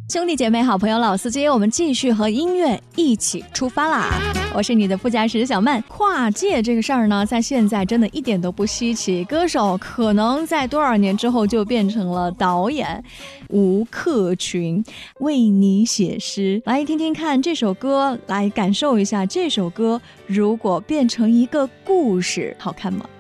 兄弟姐妹好朋友老司机，我们继续和音乐一起出发啦！我是你的副驾驶小曼。跨界这个事儿呢，在现在真的一点都不稀奇，歌手可能在多少年之后就变成了导演。吴克群为你写诗，来听听看这首歌，来感受一下这首歌如果变成一个故事，好看吗？